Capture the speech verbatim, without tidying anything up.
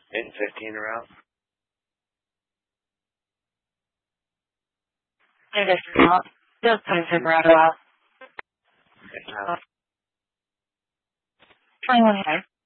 eight fifteen around. Hey, this is Mom. Just put it around a while. Okay, now. twenty-one.